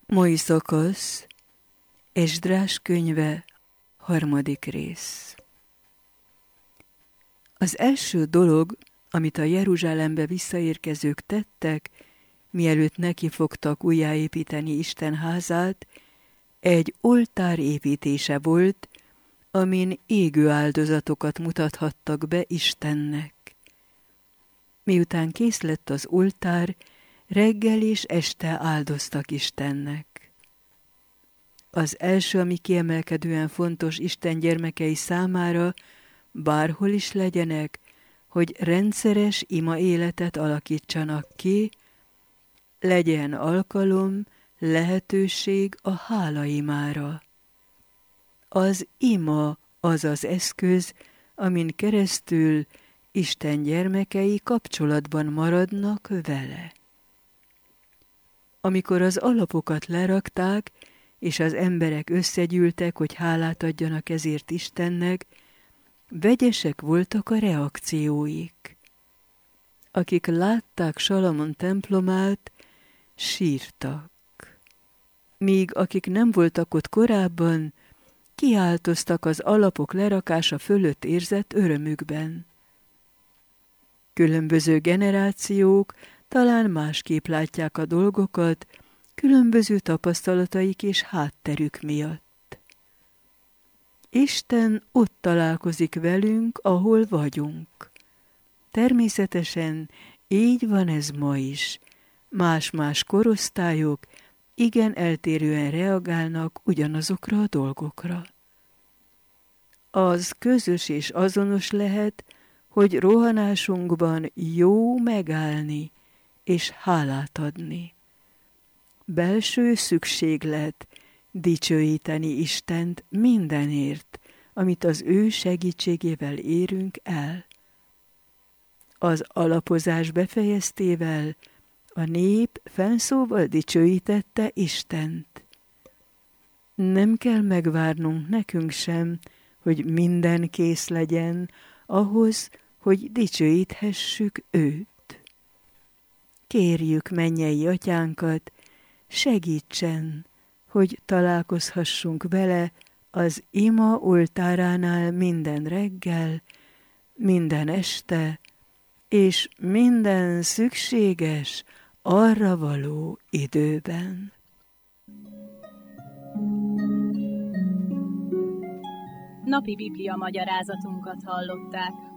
Mai szakasz, Esdrás könyve, 3. rész. Az első dolog, amit a Jeruzsálembe visszaérkezők tettek, mielőtt nekifogtak újjáépíteni Isten házát, egy oltár építése volt, amin égő áldozatokat mutathattak be Istennek. Miután kész lett az oltár, reggel és este áldoztak Istennek. Az első, ami kiemelkedően fontos Isten gyermekei számára, bárhol is legyenek, hogy rendszeres ima életet alakítsanak ki, legyen alkalom, lehetőség a hálaimára. Az ima az az eszköz, amin keresztül Isten gyermekei kapcsolatban maradnak vele. Amikor az alapokat lerakták, és az emberek összegyűltek, hogy hálát adjanak ezért Istennek, vegyesek voltak a reakcióik. Akik látták Salamon templomát, sírtak. Míg akik nem voltak ott korábban, kiáltoztak az alapok lerakása fölött érzett örömükben. Különböző generációk talán másképp látják a dolgokat, különböző tapasztalataik és hátterük miatt. Isten ott találkozik velünk, ahol vagyunk. Természetesen így van ez ma is. Más-más korosztályok igen eltérően reagálnak ugyanazokra a dolgokra. Az közös és azonos lehet, hogy rohanásunkban jó megállni és hálát adni. Belső szükséglet dicsőíteni Istent mindenért, amit az ő segítségével érünk el. Az alapozás befejeztével a nép fennszóval dicsőítette Istent. Nem kell megvárnunk nekünk sem, hogy minden kész legyen ahhoz, hogy dicsőíthessük őt. Kérjük mennyei atyánkat, segítsen, hogy találkozhassunk vele az ima oltáránál minden reggel, minden este, és minden szükséges, arra való időben. Napi Biblia magyarázatunkat hallották.